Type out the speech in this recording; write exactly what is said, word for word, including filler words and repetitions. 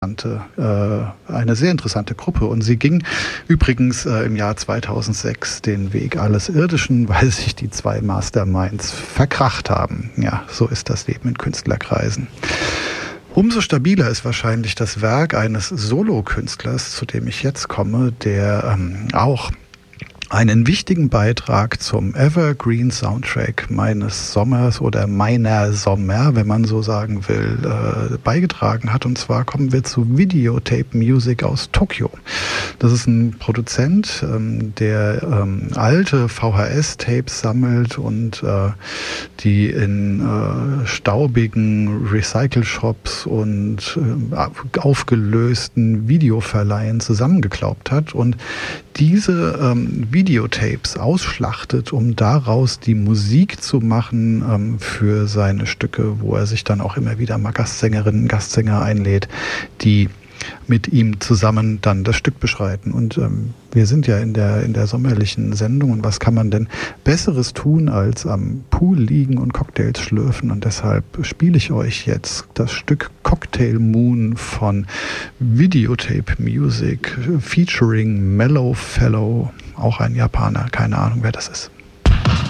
Äh, eine sehr interessante Gruppe, und sie ging übrigens äh, im Jahr zweitausendsechs den Weg alles Irdischen, weil sich die zwei Masterminds verkracht haben. Ja, so ist das Leben in Künstlerkreisen. Umso stabiler ist wahrscheinlich das Werk eines Solokünstlers, zu dem ich jetzt komme, der ähm, auch einen wichtigen Beitrag zum Evergreen-Soundtrack meines Sommers oder meiner Sommer, wenn man so sagen will, äh, beigetragen hat. Und zwar kommen wir zu Videotape Music aus Tokio. Das ist ein Produzent, ähm, der ähm, alte V H S-Tapes sammelt und äh, die in äh, staubigen Recycle-Shops und äh, aufgelösten Videoverleihen zusammengeklaubt hat und diese ähm, Videotapes ausschlachtet, um daraus die Musik zu machen ähm, für seine Stücke, wo er sich dann auch immer wieder mal Gastsängerinnen, Gastsänger einlädt, die mit ihm zusammen dann das Stück beschreiten. Und ähm, wir sind ja in der in der sommerlichen Sendung, und was kann man denn Besseres tun, als am Pool liegen und Cocktails schlürfen? Und deshalb spiele ich euch jetzt das Stück Cocktail Moon von Videotape Music featuring Mellow Fellow, auch ein Japaner, keine Ahnung, wer das ist.